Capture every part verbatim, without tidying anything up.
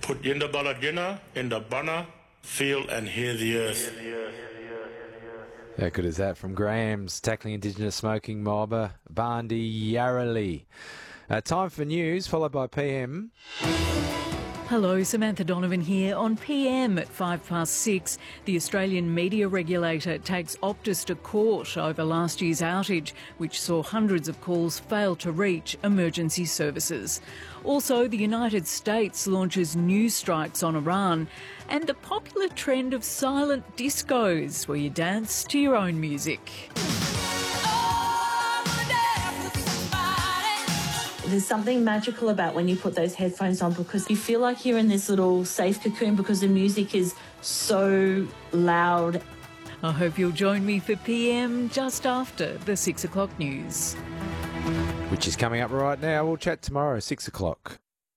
put Yinda Baladina in the Bana, feel and hear the earth. How good is that from Graham's Tackling Indigenous Smoking Mob, Bandi Yarraley. Uh, time for news, followed by P M. Hello, Samantha Donovan here. On P M at five past six, the Australian media regulator takes Optus to court over last year's outage, which saw hundreds of calls fail to reach emergency services. Also, the United States launches news strikes on Iran, and the popular trend of silent discos, where you dance to your own music. There's something magical about when you put those headphones on because you feel like you're in this little safe cocoon because the music is so loud. I hope you'll join me for P M just after the six o'clock news. Which is coming up right now. We'll chat tomorrow, six o'clock.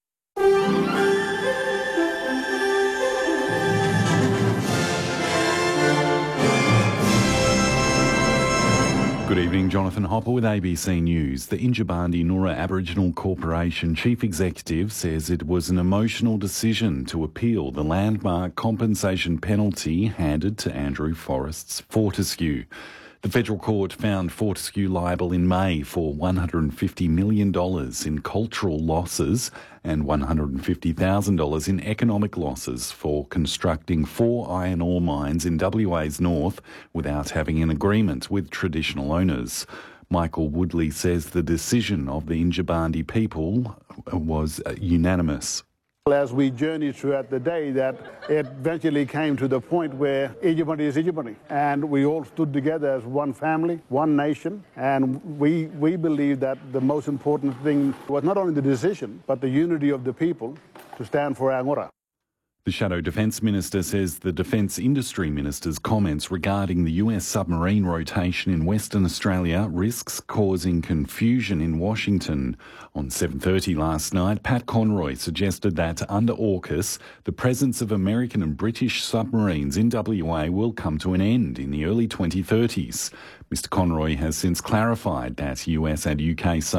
Good evening, Jonathan Hopper with A B C News. The Yindjibarndi Noora Aboriginal Corporation Chief Executive says it was an emotional decision to appeal the landmark compensation penalty handed to Andrew Forrest's Fortescue. The federal court found Fortescue liable in May for one hundred fifty million dollars in cultural losses and one hundred fifty thousand dollars in economic losses for constructing four iron ore mines in W A's north without having an agreement with traditional owners. Michael Woodley says the decision of the Yindjibarndi people was unanimous. As we journeyed throughout the day, that it eventually came to the point where Yindjibarndi is Yindjibarndi, and we all stood together as one family, one nation, and we we believe that the most important thing was not only the decision, but the unity of the people to stand for Angora. The Shadow Defence Minister says the Defence Industry Minister's comments regarding the U S submarine rotation in Western Australia risks causing confusion in Washington. On seven thirty last night, Pat Conroy suggested that under AUKUS, the presence of American and British submarines in W A will come to an end in the early twenty thirties. Mr Conroy has since clarified that U S and U K